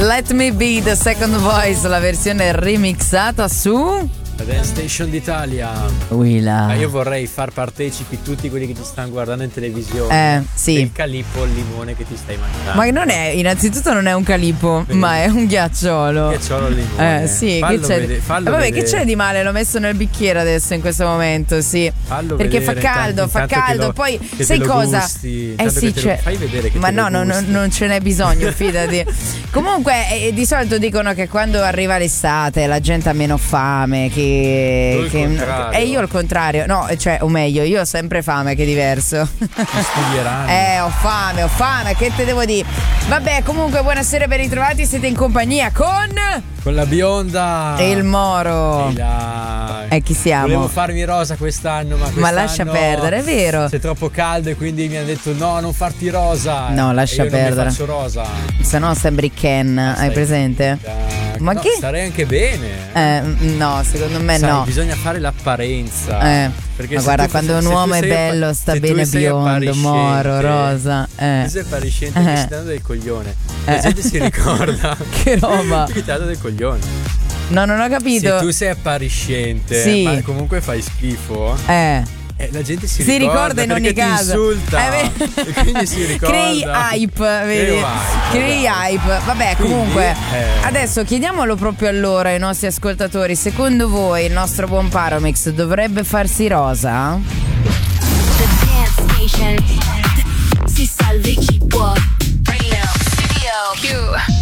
Let Me Be the Second Voice, la versione remixata su Dance Station d'Italia. Willa. Ma io vorrei far partecipi tutti quelli che ti stanno guardando in televisione. Sì. Il calippo al limone che ti stai mangiando. Ma non è, innanzitutto non è un calippo, ma è un ghiacciolo. Ghiacciolo al limone. Sì, fallo che c'è? Fallo vabbè, vedere. che c'è di male? L'ho messo nel bicchiere adesso in questo momento, sì. Fallo perché vedere, fa caldo, poi che sai te lo cosa? gusti, Sì, c'è. Fai vedere che ma te no, lo gusti. non ce n'è bisogno, fidati. Comunque, di solito dicono che quando arriva l'estate la gente ha meno fame, e io al contrario, no, cioè, o meglio, io ho sempre fame, che è diverso. Studieranno. Ho fame, che te devo dire? Vabbè, comunque, buonasera, ben ritrovati, siete in compagnia con la bionda e il Moro. E chi siamo? Volevo farmi rosa quest'anno, ma lascia perdere, è vero. C'è troppo caldo e quindi mi hanno detto no, non farti rosa. No, lascia perdere. Non mi faccio rosa. Se no sembri Ken, hai presente? Ma no, che? Starei anche bene. No, secondo me no. Bisogna fare l'apparenza. Perché ma guarda, quando un uomo è bello sta bene biondo, Moro, rosa. Tu sei appariscente, che stai dando del coglione. La gente si ricorda. Che roba. Che ti ha dato del coglione. No, non ho capito. Se tu sei appariscente, sì, ma comunque fai schifo. La gente si ricorda in ogni caso. Insulta. E quindi si ricorda. Crei hype, vedi? Crei hype. Vabbè, comunque adesso chiediamolo proprio a loro ai nostri ascoltatori. Secondo voi il nostro buon Paromix dovrebbe farsi rosa? The Dance Station. Si salvi chi può. Studio Q.